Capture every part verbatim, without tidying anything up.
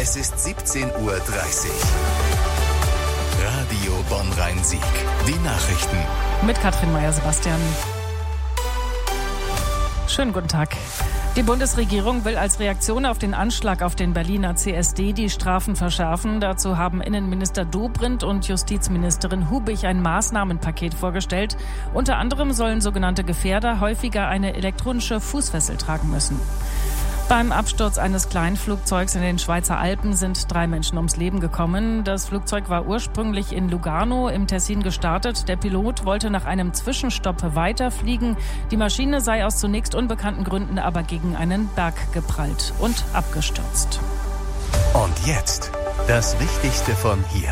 Es ist siebzehn Uhr dreißig. Radio Bonn-Rhein-Sieg. Die Nachrichten. Mit Katrin Meyer-Sebastian. Schönen guten Tag. Die Bundesregierung will als Reaktion auf den Anschlag auf den Berliner C S D die Strafen verschärfen. Dazu haben Innenminister Dobrindt und Justizministerin Hubich ein Maßnahmenpaket vorgestellt. Unter anderem sollen sogenannte Gefährder häufiger eine elektronische Fußfessel tragen müssen. Beim Absturz eines Kleinflugzeugs in den Schweizer Alpen sind drei Menschen ums Leben gekommen. Das Flugzeug war ursprünglich in Lugano im Tessin gestartet. Der Pilot wollte nach einem Zwischenstopp weiterfliegen. Die Maschine sei aus zunächst unbekannten Gründen aber gegen einen Berg geprallt und abgestürzt. Und jetzt das Wichtigste von hier.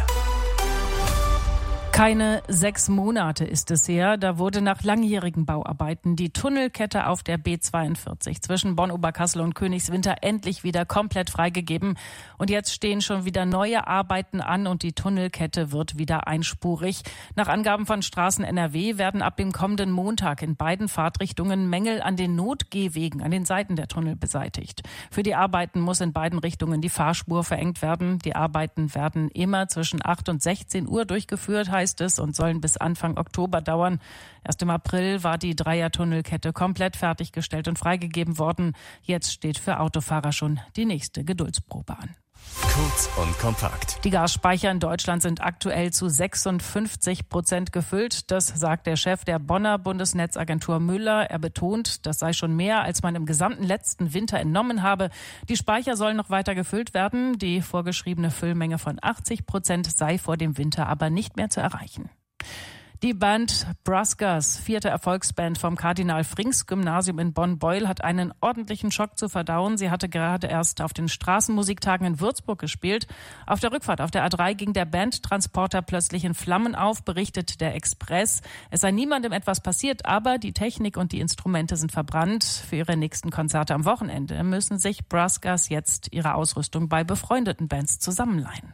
Keine sechs Monate ist es her, da wurde nach langjährigen Bauarbeiten die Tunnelkette auf der B zweiundvierzig zwischen Bonn-Oberkassel und Königswinter endlich wieder komplett freigegeben. Und jetzt stehen schon wieder neue Arbeiten an und die Tunnelkette wird wieder einspurig. Nach Angaben von Straßen N R W werden ab dem kommenden Montag in beiden Fahrtrichtungen Mängel an den Notgehwegen an den Seiten der Tunnel beseitigt. Für die Arbeiten muss in beiden Richtungen die Fahrspur verengt werden. Die Arbeiten werden immer zwischen acht und sechzehn Uhr durchgeführt, heißt es, und sollen bis Anfang Oktober dauern. Erst im April war die Dreier-Tunnelkette komplett fertiggestellt und freigegeben worden. Jetzt steht für Autofahrer schon die nächste Geduldsprobe an. Kurz und kompakt. Die Gasspeicher in Deutschland sind aktuell zu sechsundfünfzig Prozent gefüllt. Das sagt der Chef der Bonner Bundesnetzagentur Müller. Er betont, das sei schon mehr, als man im gesamten letzten Winter entnommen habe. Die Speicher sollen noch weiter gefüllt werden. Die vorgeschriebene Füllmenge von achtzig Prozent sei vor dem Winter aber nicht mehr zu erreichen. Die Band Brasgers, vierte Erfolgsband vom Kardinal-Frings-Gymnasium in Bonn-Beuel, hat einen ordentlichen Schock zu verdauen. Sie hatte gerade erst auf den Straßenmusiktagen in Würzburg gespielt. Auf der Rückfahrt auf der A drei ging der Bandtransporter plötzlich in Flammen auf, berichtet der Express. Es sei niemandem etwas passiert, aber die Technik und die Instrumente sind verbrannt. Für ihre nächsten Konzerte am Wochenende müssen sich Brasgers jetzt ihre Ausrüstung bei befreundeten Bands zusammenleihen.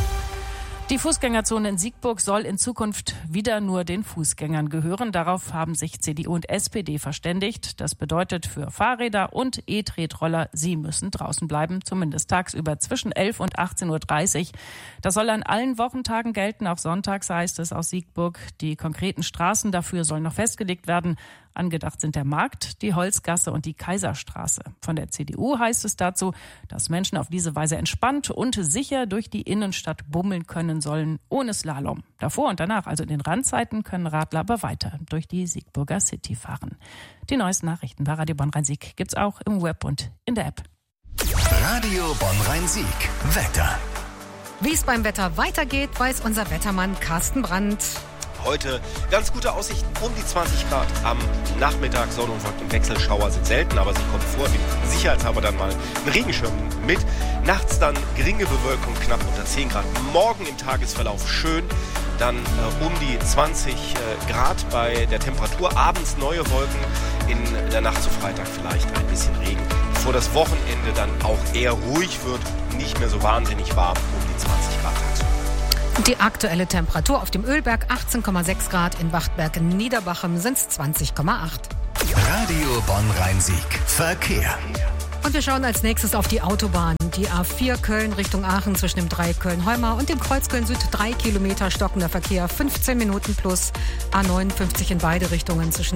Die Fußgängerzone in Siegburg soll in Zukunft wieder nur den Fußgängern gehören. Darauf haben sich C D U und S P D verständigt. Das bedeutet für Fahrräder und E-Tretroller, sie müssen draußen bleiben, zumindest tagsüber zwischen elf und achtzehn Uhr dreißig. Das soll an allen Wochentagen gelten, auch sonntags, heißt es aus Siegburg. Die konkreten Straßen dafür sollen noch festgelegt werden. Angedacht sind der Markt, die Holzgasse und die Kaiserstraße. Von der C D U heißt es dazu, dass Menschen auf diese Weise entspannt und sicher durch die Innenstadt bummeln können sollen, ohne Slalom. Davor und danach, also in den Randzeiten, können Radler aber weiter durch die Siegburger City fahren. Die neuesten Nachrichten bei Radio Bonn-Rhein-Sieg gibt's auch im Web und in der App. Radio Bonn-Rhein-Sieg. Wetter. Wie es beim Wetter weitergeht, weiß unser Wettermann Carsten Brandt. Heute ganz gute Aussichten, um die zwanzig Grad am Nachmittag. Sonne und Wolken- Wechselschauer sind selten, aber sie kommen vor. Wie sicherheitshalber dann mal ein Regenschirm mit. Nachts dann geringe Bewölkung, knapp unter zehn Grad. Morgen im Tagesverlauf schön, dann äh, um die zwanzig äh, Grad bei der Temperatur. Abends neue Wolken, in der Nacht zu Freitag vielleicht ein bisschen Regen. Bevor das Wochenende dann auch eher ruhig wird, nicht mehr so wahnsinnig warm, um die zwanzig Grad tagsüber. Die aktuelle Temperatur auf dem Ölberg achtzehn Komma sechs Grad, in Wachtberg in Niederbachem sind es zwanzig Komma acht. Radio Bonn-Rhein-Sieg. Verkehr. Und wir schauen als nächstes auf die Autobahn. Die A vier Köln Richtung Aachen zwischen dem Dreieck Köln-Heumar und dem Kreuz Köln-Süd drei Kilometer stockender Verkehr, fünfzehn Minuten plus. A neunundfünfzig in beide Richtungen zwischen